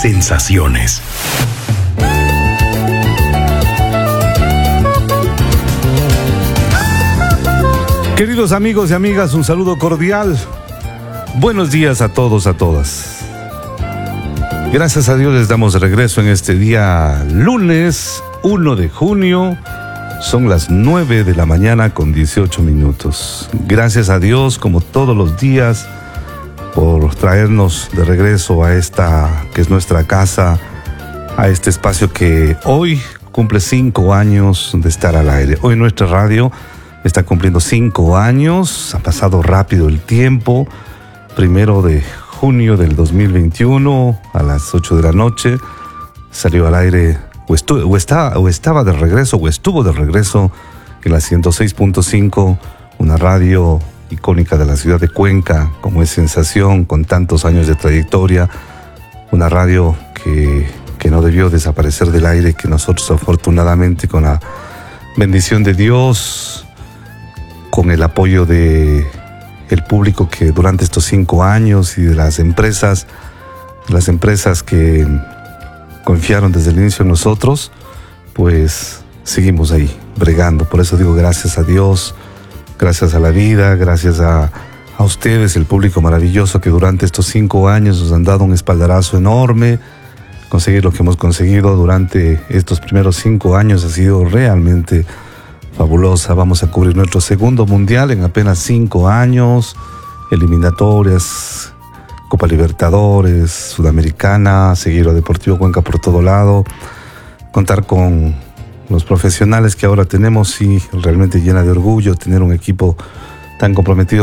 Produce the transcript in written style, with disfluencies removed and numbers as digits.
sensaciones. Queridos amigos y amigas, un saludo cordial. Buenos días a todos, a todas. Gracias a Dios les damos de regreso en este día lunes 1 de junio. Son las 9 de la mañana con 18 minutos. Gracias a Dios, como todos los días, por traernos de regreso a esta que es nuestra casa, a este espacio que hoy cumple 5 años de estar al aire. Hoy nuestra radio está cumpliendo 5 años, ha pasado rápido el tiempo. 1 de junio del 2021 a las 8 de la noche salió al aire estaba de regreso o estuvo de regreso en la 106.5, una radio icónica de la ciudad de Cuenca, como es Sensación, con tantos años de trayectoria, una radio que no debió desaparecer del aire, que nosotros afortunadamente con la bendición de Dios, con el apoyo de el público que durante estos 5 años y de las empresas que confiaron desde el inicio en nosotros, pues seguimos ahí, bregando. Por eso digo gracias a Dios, gracias a la vida, gracias a ustedes, el público maravilloso que durante estos 5 años nos han dado un espaldarazo enorme. Conseguir lo que hemos conseguido durante estos primeros 5 años ha sido realmente fabulosa. Vamos a cubrir nuestro segundo mundial en apenas 5 años, eliminatorias, Copa Libertadores, Sudamericana, seguir a Deportivo Cuenca por todo lado, contar con los profesionales que ahora tenemos y realmente llena de orgullo tener un equipo tan comprometido